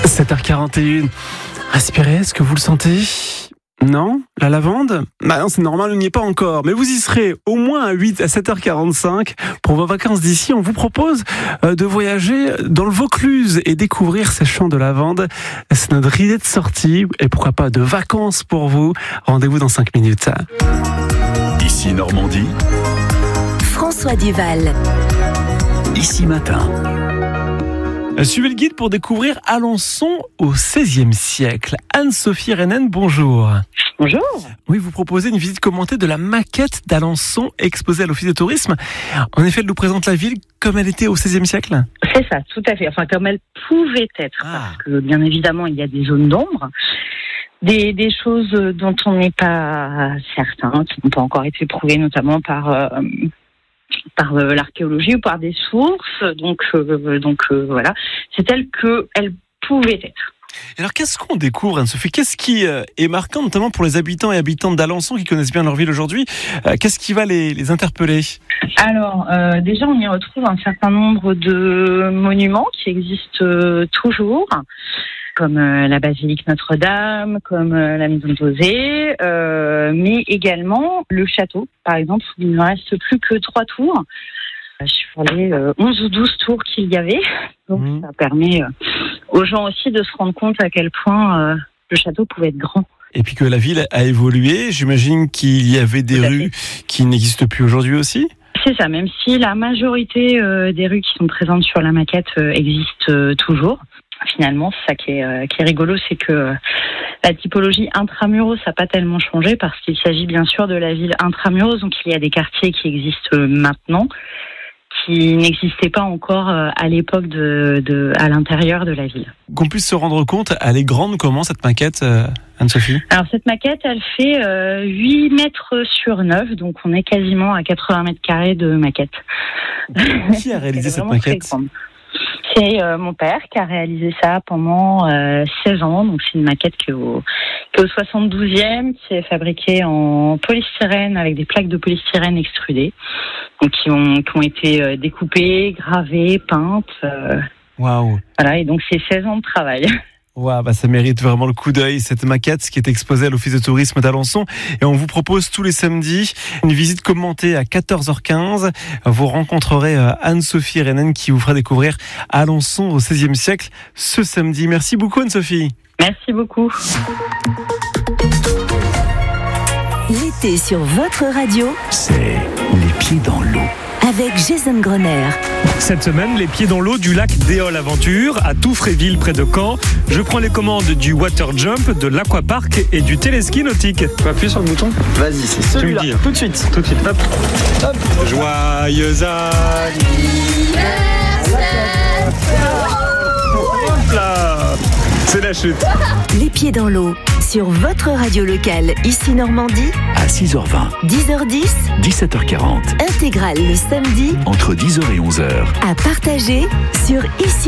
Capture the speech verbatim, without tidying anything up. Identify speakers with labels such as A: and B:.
A: sept heures quarante et une. Respirez, est-ce que vous le sentez ? Non ? La lavande ? Bah non, c'est normal, on n'y est pas encore. Mais vous y serez au moins à huit à sept heures quarante-cinq. Pour vos vacances d'ici, on vous propose de voyager dans le Vaucluse et découvrir ces champs de lavande. C'est notre idée de sortie et pourquoi pas de vacances pour vous. Rendez-vous dans cinq minutes.
B: Ici Normandie.
C: François Duval.
B: Ici Matin.
A: Suivez le guide pour découvrir Alençon au seizième siècle. Anne-Sophie Rennen, bonjour.
D: Bonjour.
A: Oui, vous proposez une visite commentée de la maquette d'Alençon exposée à l'Office de tourisme. En effet, elle nous présente la ville comme elle était au seizième siècle.
D: C'est ça, tout à fait. Enfin, comme elle pouvait être. Ah. Parce que, bien évidemment, il y a des zones d'ombre. Des, des choses dont on n'est pas certain, qui n'ont pas encore été prouvées, notamment par... Euh, par euh, l'archéologie ou par des sources, donc euh, donc euh, voilà, c'est telle que elle pouvait être.
A: Alors qu'est-ce qu'on découvre, Anne-Sophie ? Qu'est-ce qui euh, est marquant, notamment pour les habitants et habitantes d'Alençon qui connaissent bien leur ville aujourd'hui ? euh, Qu'est-ce qui va les, les interpeller ?
D: Alors euh, déjà, on y retrouve un certain nombre de monuments qui existent euh, toujours, comme euh, la basilique Notre-Dame, comme euh, la maison de José, euh, mais également le château, par exemple, où il ne reste plus que trois tours. Je suis allée euh, onze ou douze tours qu'il y avait, donc mmh. ça permet euh, aux gens aussi de se rendre compte à quel point euh, le château pouvait être grand.
A: Et puis que la ville a évolué, j'imagine qu'il y avait des rues qui n'existent plus aujourd'hui aussi ?
D: C'est ça, même si la majorité euh, des rues qui sont présentes sur la maquette euh, existent euh, toujours. Finalement, c'est ça qui est, euh, qui est rigolo, c'est que euh, la typologie intramuros n'a pas tellement changé parce qu'il s'agit bien sûr de la ville intramuros, donc il y a des quartiers qui existent euh, maintenant, qui n'existaient pas encore euh, à l'époque de, de, à l'intérieur de la ville.
A: Qu'on puisse se rendre compte, elle est grande comment cette maquette, euh, Anne-Sophie ?
D: Alors cette maquette, elle fait euh, huit mètres sur neuf, donc on est quasiment à quatre-vingts mètres carrés de maquette.
A: Qui a réalisé cette maquette ?
D: C'est euh, mon père qui a réalisé ça pendant euh, seize ans. Donc c'est une maquette qui est au, qui est au soixante-douzième, qui est fabriquée en polystyrène avec des plaques de polystyrène extrudées, donc qui ont qui ont été euh, découpées, gravées, peintes. Euh,
A: Waouh.
D: Voilà, et donc c'est seize ans de travail.
A: Wow, bah ça mérite vraiment le coup d'œil, cette maquette qui est exposée à l'Office de tourisme d'Alençon. Et on vous propose tous les samedis une visite commentée à quatorze heures quinze. Vous rencontrerez Anne-Sophie Rennen qui vous fera découvrir Alençon au seizième siècle ce samedi. Merci beaucoup Anne-Sophie.
D: Merci beaucoup.
C: L'été sur votre radio,
B: c'est les pieds dans l'eau.
C: Avec Jason Grenier.
E: Cette semaine, les pieds dans l'eau du lac d'Éole Aventure, à Touffréville, près de Caen. Je prends les commandes du water jump, de l'aquapark et du téléski nautique.
F: Tu peux appuyer sur le bouton ?
E: Vas-y, c'est celui-là.
F: Tu me dis. Tout de suite.
E: Tout de suite. Hop. Hop. Joyeux anniversaire. Hop là. C'est la chute.
C: Les pieds dans l'eau, sur votre radio locale, ici Normandie.
B: À six heures vingt.
C: dix heures dix.
B: dix-sept heures quarante.
C: Intégrale le samedi.
B: Entre dix heures et onze heures.
C: À partager sur ici.